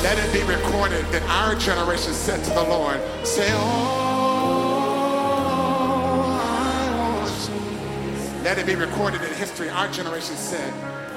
Let it be recorded that our generation said to the Lord, say, oh, I want you. Let it be recorded in history, our generation said,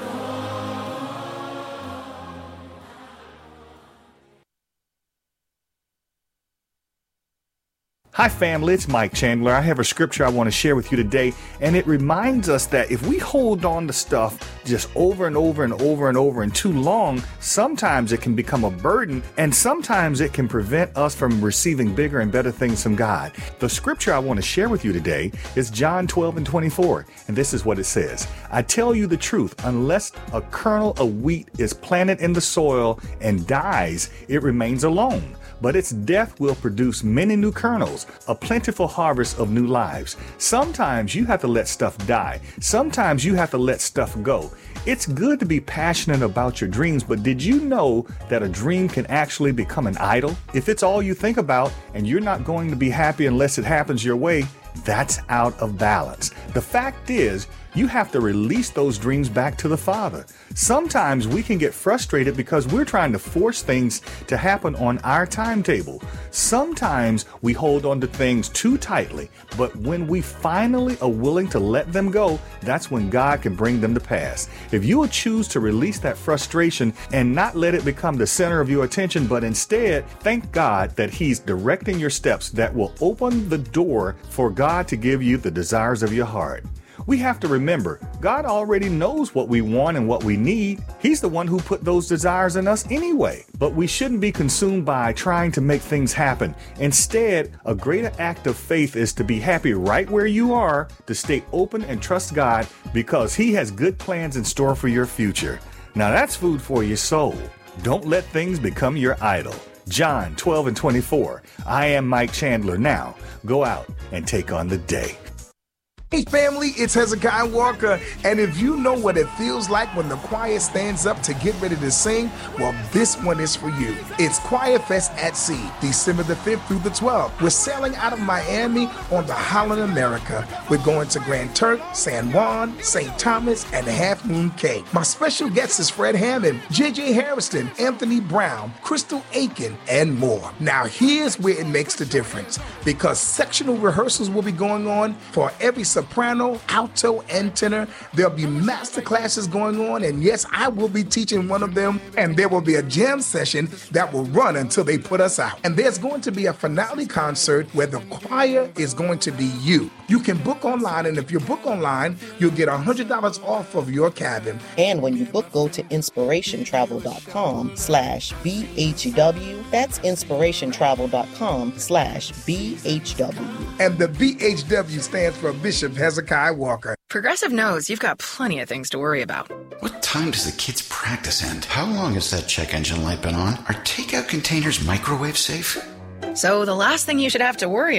Hi family, it's Mike Chandler. I have a scripture I want to share with you today, and it reminds us that if we hold on to stuff just over and over and over and over and too long, sometimes it can become a burden, and sometimes it can prevent us from receiving bigger and better things from God. The scripture I want to share with you today is John 12:24, and this is what it says. I tell you the truth, unless a kernel of wheat is planted in the soil and dies, it remains alone. But its death will produce many new kernels, a plentiful harvest of new lives. Sometimes you have to let stuff die. Sometimes you have to let stuff go. It's good to be passionate about your dreams, but did you know that a dream can actually become an idol? If it's all you think about and you're not going to be happy unless it happens your way, that's out of balance. The fact is, you have to release those dreams back to the Father. Sometimes we can get frustrated because we're trying to force things to happen on our timetable. Sometimes we hold on to things too tightly, but when we finally are willing to let them go, that's when God can bring them to pass. If you will choose to release that frustration and not let it become the center of your attention, but instead thank God that He's directing your steps, that will open the door for God to give you the desires of your heart. We have to remember, God already knows what we want and what we need. He's the one who put those desires in us anyway. But we shouldn't be consumed by trying to make things happen. Instead, a greater act of faith is to be happy right where you are, to stay open and trust God, because He has good plans in store for your future. Now that's food for your soul. Don't let things become your idol. John 12:24. I am Mike Chandler. Now, go out and take on the day. Hey family, it's Hezekiah Walker, and if you know what it feels like when the choir stands up to get ready to sing, well, this one is for you. It's Choir Fest at Sea, December the 5th through the 12th. We're sailing out of Miami on the Holland America. We're going to Grand Turk, San Juan, St. Thomas, and Half Moon Cay. My special guest is Fred Hammond, J.J. Harrison, Anthony Brown, Crystal Aiken, and more. Now here's where it makes the difference, because sectional rehearsals will be going on for every soprano, alto, and tenor. There'll be master classes going on, and yes, I will be teaching one of them, and there will be a jam session that will run until they put us out. And there's going to be a finale concert where the choir is going to be you. You can book online, and if you book online, you'll get $100 off of your cabin. And when you book, go to inspirationtravel.com/BHW. That's inspirationtravel.com/BHW. And the BHW stands for Bishop Hezekiah Walker. Progressive knows you've got plenty of things to worry about. What time does the kids' practice end? How long has that check engine light been on? Are takeout containers microwave safe? So the last thing you should have to worry